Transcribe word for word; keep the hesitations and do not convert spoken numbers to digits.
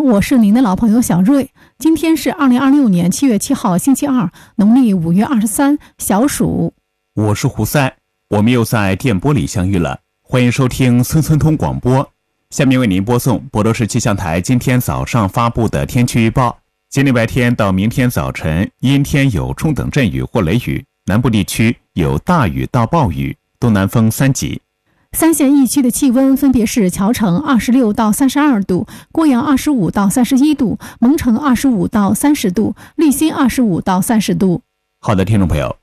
我是您的老朋友小瑞。今天是二零二六年七月七号星期二，农历五月二十三，小暑。 我是胡塞，我们又在电波里相遇了，欢迎收听村村通广播。下面为您播送博多市气象台今天早上发布的天气预报。今天白天到明天早晨，阴天有中等阵雨或雷雨，南部地区有大雨到暴雨，东南风三级。 三县一区的气温分别是谯城二十六到三十二度，郭阳二十五到三十一度，蒙城二十五到三十度，立新二十五到三十度。 好的，听众朋友，